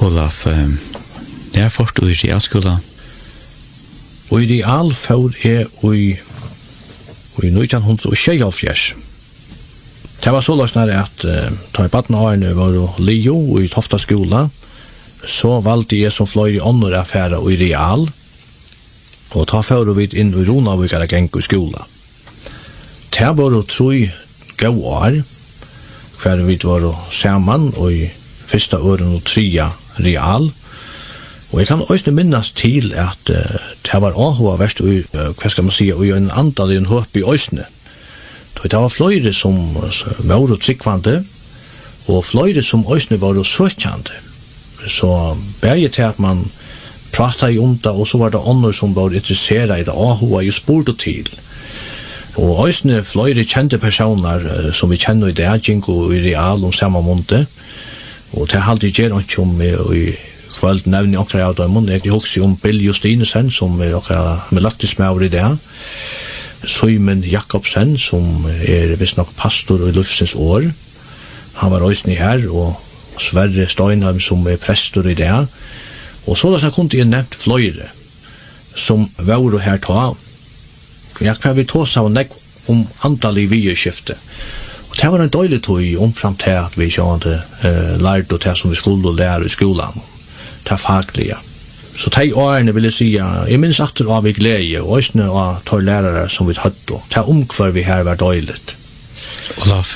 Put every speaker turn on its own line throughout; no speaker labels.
Olaf, när först du i realskolan?
Og i real får jeg i 1976. Det var så løsner at ta i badnårene var Leo i Tofta skola, så valgte jeg som fløy i andre affærer og i real, og ta for vi inn i Ronavikere geng i skola. Det var 3 gode år, hver vi var sammen og i første åren og 3 real, og jeg kan også minnes til at det var også verst i, hva skal man si, i en antall i en håp i Østene. Det var flere som var tryggvande, og flere som Østene var søkjande. Så begge til at man pratet om det, og så var det andre som var interesseret i det, og hun var jo spurt til. Og Østene flere kjente personer som vi kjenner i det, Jinko i real om samme måned, og det er alltid gjør ikke om i kveld nevner akkurat av dem. Jeg husker om Bill Justinesen, som akkurat med laktismauer i det. Søymen Jakobsen, som visst nok pastor i Lufsens år. Han var også her, og Sverre Steinheim, som prestor i det. Og så da kunne jeg nevnt flere, som var her ta. Jeg kan vi ta seg om antall i videskiftet. Og det var en døylig tog omfram til at vi ikke lærte det som vi skulle lære i skolen. Det faglige. Så de årene vil jeg si, jeg minns atter av vi glede, og også av de lærere som vi hadde. Det omkvar vi her var døyligt.
Olaf,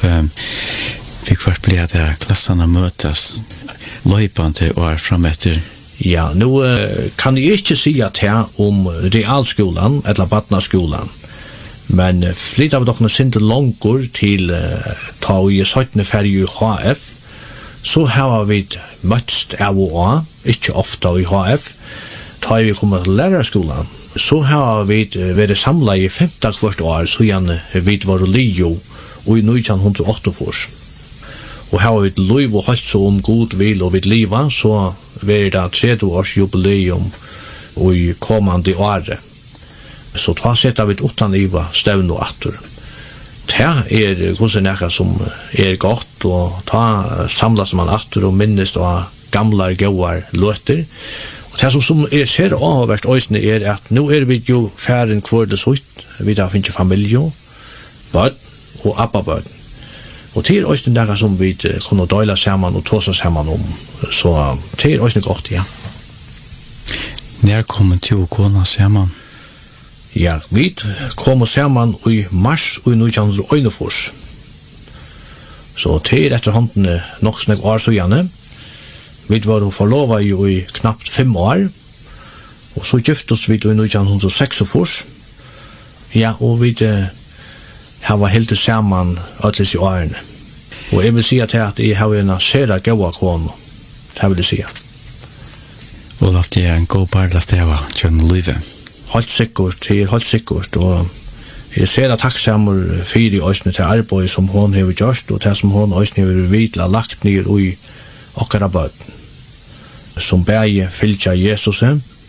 vi kvart blir det klassene møtes løypende år frem etter.
Ja, nå kan jeg ikke si at det om realskolen, eller badnaskolen, men flytt av dere sinte langer til ta i 17. ferie i HF, så har vi møtt av og av, ikke ofte i HF, da vi kommer til lærerskolen, så har vi vært samlet i 15 hvert år, så gjerne vi var Leo, og i 1908. Og her har vi liv og hatt så om god vil og vidt livet, så var det 30 års jubileum i kommande året. Så ta setter vi utan livet stevn og atter. Det kanskje noe som godt, og ta samlas man atter og minnes av gamle gode løter. Og det som ser avhverst øysene at nå vi jo færre kvardes ut, vi da finner familie, bød og abbabød. Og det også noe som vi kunne døyla sammen og tåse sammen om. Så det også godt, ja.
Når kommer til å kona sammen?
Ja, vi kom sammen i mars og i 1941. Så det etterhånden nok som år så gjerne. Vi var forlovet i knapt 5 år, og så giftes vi i 1946. Ja, og vi har helt sammen ødels i årene. Og jeg vil si at jeg har en sere gode kone, det vil jeg si.
Olaf, det en god barlasteva, kjønn livet.
Helt sikkert, det helt sikkert, og jeg ser takksammer for i øyne til arbeid som hun har gjort, og det som hun øyne har vidla lagt ned i okkara bøten, som bæge fylkja Jesus,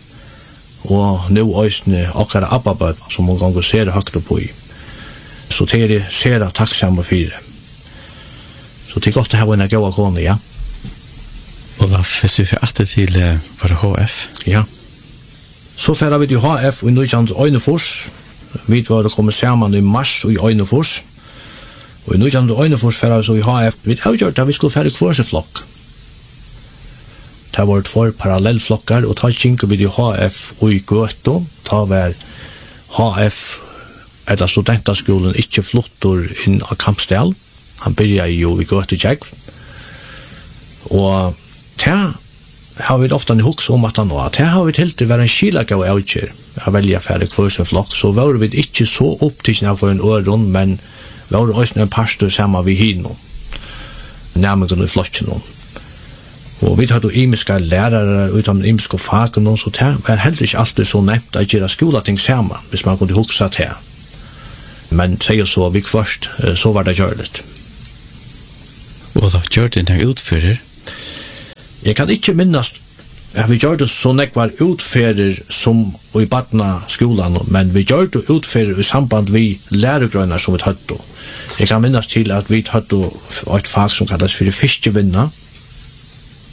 og nå øyne okkara abbabøten, som hun ganger ser høyt på i. Så det ser takksammer for det. Så det er godt å ha en gode kone, ja.
Olaf, hvis vi får atter til bare HF?
Ja. Så færre vi til HF i 1941. Vi var kommet sammen i mars i Øynefors. Og i 1941 færre vi så i HF. Vi avgjørte at vi skulle færre kvarseflokk. Det var 2 parallellflokker, og da kjenker vi til HF og i Gøto. Da var HF, eller studentaskolen, ikke flottor inn av Kampsdal. Han begynte jo i Gøto Tjegg. Og det har vi ofta en hugsa om at han var. Det har vi til til å være en skilagave avgjør å velge færre kvarsenflokk, så var vi ikke så opptidsen av for en øron, men var også en pastor sammen vi hinnom, nærmere i flokken. Og vi hadde imiske lærere utom imiske fagen, så det var heller ikke alltid så nevnt å gjøre skolating sammen, hvis man kunne hugsa til. Men sier så, vi først, så var det gjørligt.
Og da gjør det en utfører?
Jeg kan ikke minnes at vi gjør det så nekvar utfører som i badna skolan, men vi gjør det utfører i samband vi læregrønner som vi hadde. Jeg kan minnes til at vi hadde et fag som kalles for fiskevinna,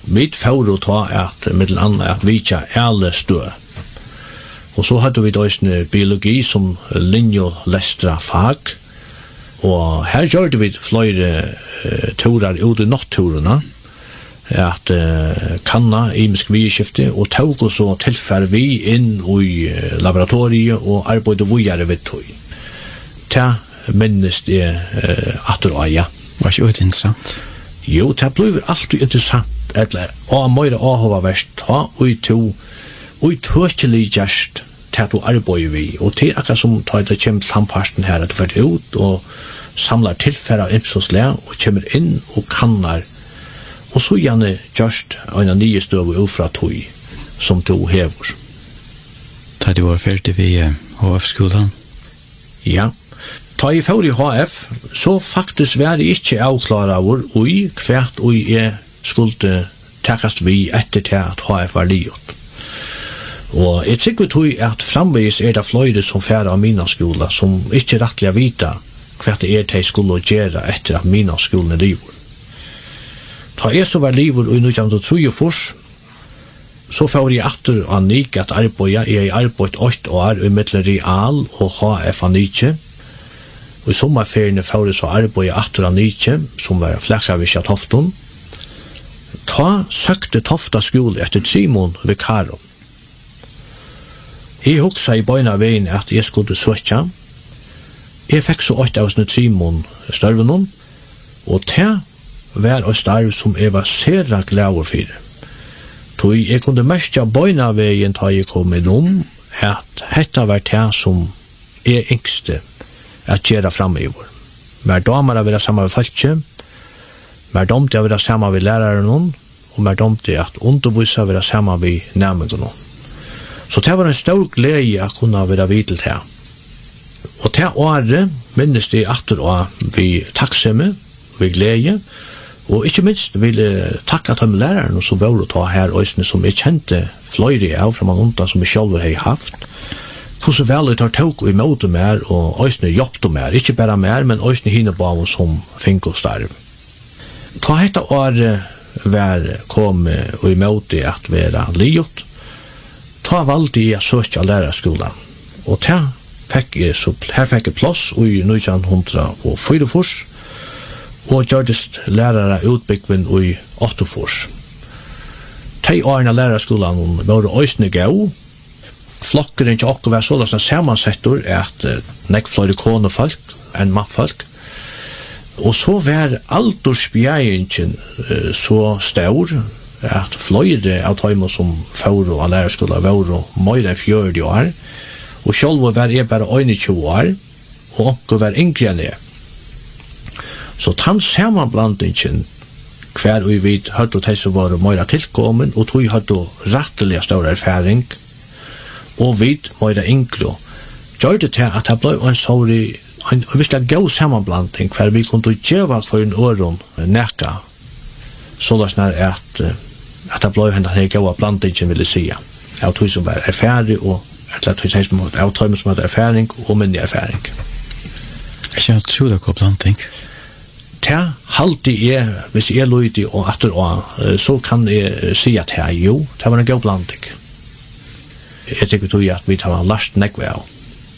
mitt for å ta at middel annet at vi ikke alle stø. Og så hadde vi da biologi som linjolestra fag, og her gjør vi flere turer ut i nattturene, at kanna imisk vidskifte, og tog oss så tilfære vi inn i laboratoriet og arbeidde videre ved tog. Det minnes det atter og ja.
Var ikke det interessant?
Jo, det ble alltid interessant, og mer avhåverst, og tøkelig gjerst til at du arbeider vi, og til akkurat som tar det kommer samparsten her, at du får ut og samler tilfære av ymsosle, og kommer inn og kannar, og så gjerne gjørst en nye støv ufra tog som du hever.
Da du var ferdig ved HF-skolen?
Ja. Ta i for i HF, så faktisk var det ikke avklare av ui hvert ui jeg skulle takast vi etter til at HF var livet. Og jeg tykker tog at framvis det flere som færre av mina skola som ikke rettelig vita hvert det de skulle gjøre etter at mina skolen er livet. Ta jeg så var livet i 1923, så får jeg atter av Nik at arbeid, jeg arbeidet 8 år i middel real og HF av Nike. Og i sommerferiene får jeg så arbeid atter av Nike, som var fleksavvis av Tofton. Ta søkte Tofta skole etter Simon ved Karon. Jeg huksa i bøyna veien at jeg skulle søkja. Jeg fikk så 8 av Simon størven, og til var og starv som jeg var sera glad for. Tog jeg kunne mest av bøyna veien da jeg kom innom, at dette var det som jeg yngste at gjøre fremover. Mer damer å være sammen med folket, mer domt å være sammen med læreren, og mer domt at undervise å være sammen med nærmere. Så det var en stor glede å kunne være vidt til. Og til året minnes de atter og vi takksomme, vi glede, og ikke minst vil jeg takke til læreren som var å ta her, og som jeg kjente flere av fra man undan som jeg selv har haft. Hvordan vel jeg tar tog i møte mer, og øyne jobbte mer, ikke bare mer, men øyne hinnebav som fikk og starv. Ta dette året kom i møte at være livet, ta valgte jeg søkje av lærerskolen, og her fikk jeg plass i 1904, og gjørtes lærere utbyggven i 8 De årene lærerskolen var øyne gau. Flokkeren til åkker var sånn sammansettor at nek flere konefolk enn mannfolk. Og så var aldersbjegingen så stor at flere av tøymer som fører av lærerskolen var mer enn 40 år. Og selv var jeg bare 21 år, og åkker var yngre enn jeg. Så tann sammanblandingen hver og vi hadde de som var mer tilkommen, og tog hadde rettelig stor erfaring, og vi mer yngre. Gjør det til at det ble en virkelig god sammanblanding hver vi kunne gjøre for en åren nækka, så det er at det ble en god blandingen, vil jeg si, av tog som var erfaring, og av tog som hadde erfaring og mindre erfaring.
Jeg kjenner tro det god blanding.
Det halte jeg, hvis jeg løyde og atter og, så kan jeg si at jo, det var en god blanding. Jeg tykker tog at vi tar last nekve av.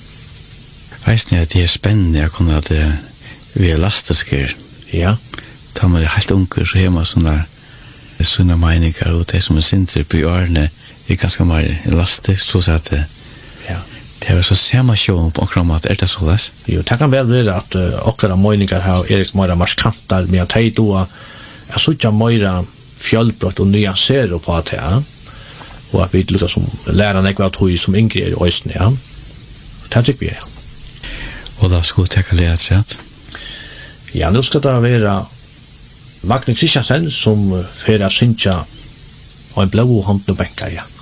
Veist ni at det spennende å kunne at vi elastiske.
Ja.
Da man helt unger, så har man sånne sunne meninger, og det som sinter på årene ganske mer elastisk, så at
ja.
Det var så samme sjån på akkurat mat, det så les?
Jo, det kan vel være at akkurat meninger har mer marskantar, men jeg tenker da jeg så ikke mer fjallbrott og nyanserer på det, ja. Og at vi lukker som lærer nekva tog som yngre i øyne, ja. Det tykker vi, ja.
Og da skulle jeg tenke litt rett?
Ja, nå skal det være Magne Kristiansen som fører Sintja og en blå hånd og benker, ja.